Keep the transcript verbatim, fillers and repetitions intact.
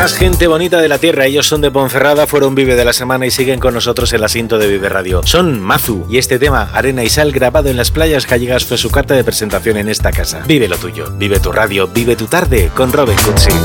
Más gente bonita de la tierra. Ellos son de Ponferrada, fueron Vive de la Semana y siguen con nosotros en la cinta de Vive Radio. Son Mazu y este tema, Arena y Sal, grabado en las playas gallegas, fue su carta de presentación en esta casa. Vive lo tuyo, vive tu radio, vive tu tarde con Robin Cutsi.